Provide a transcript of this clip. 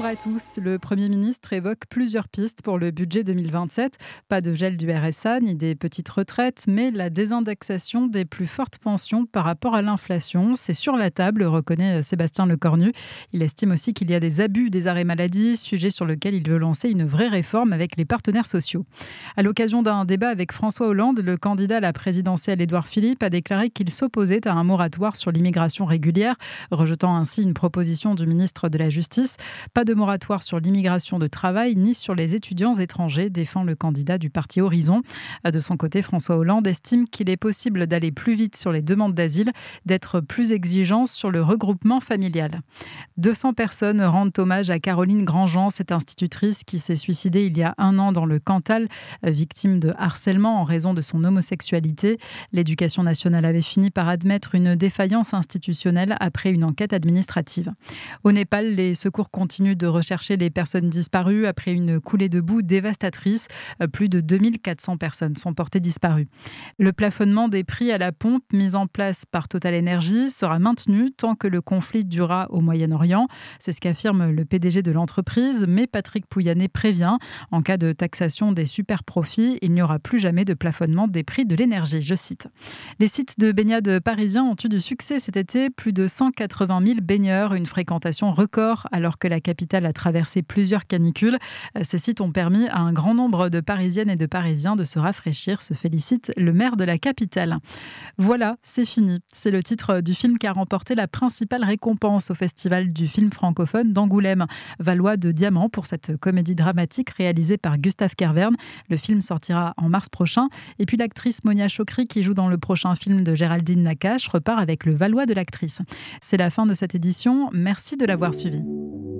à tous. Le Premier ministre évoque plusieurs pistes pour le budget 2027. Pas de gel du RSA ni des petites retraites, mais la désindexation des plus fortes pensions par rapport à l'inflation. C'est sur la table, reconnaît Sébastien Lecornu. Il estime aussi qu'il y a des abus des arrêts maladie, sujet sur lequel il veut lancer une vraie réforme avec les partenaires sociaux. À l'occasion d'un débat avec François Hollande, le candidat à la présidentielle Édouard Philippe a déclaré qu'il s'opposait à un moratoire sur l'immigration régulière, rejetant ainsi une proposition du ministre de la Justice. Pas de moratoire sur l'immigration de travail ni sur les étudiants étrangers, défend le candidat du parti Horizon. De son côté, François Hollande estime qu'il est possible d'aller plus vite sur les demandes d'asile, d'être plus exigeant sur le regroupement familial. 200 personnes rendent hommage à Caroline Grandjean, cette institutrice qui s'est suicidée il y a 1 an dans le Cantal, victime de harcèlement en raison de son homosexualité. L'éducation nationale avait fini par admettre une défaillance institutionnelle après une enquête administrative. Au Népal, les secours continuent de rechercher les personnes disparues après une coulée de boue dévastatrice. Plus de 2400 personnes sont portées disparues. Le plafonnement des prix à la pompe mis en place par Total Energy sera maintenu tant que le conflit durera au Moyen-Orient. C'est ce qu'affirme le PDG de l'entreprise, mais Patrick Pouyanné prévient, en cas de taxation des super-profits, il n'y aura plus jamais de plafonnement des prix de l'énergie. Je cite. Les sites de baignade parisiens ont eu du succès cet été, plus de 180 000 baigneurs, une fréquentation record alors que la capitale a traversé plusieurs canicules. Ces sites ont permis à un grand nombre de Parisiennes et de Parisiens de se rafraîchir, se félicite le maire de la capitale. Voilà, c'est fini. C'est le titre du film qui a remporté la principale récompense au Festival du film francophone d'Angoulême. Valois de Diamant pour cette comédie dramatique réalisée par Gustave Kervern. Le film sortira en mars prochain. Et puis l'actrice Monia Chokri, qui joue dans le prochain film de Géraldine Nakache, repart avec le Valois de l'actrice. C'est la fin de cette édition. Merci de l'avoir suivi.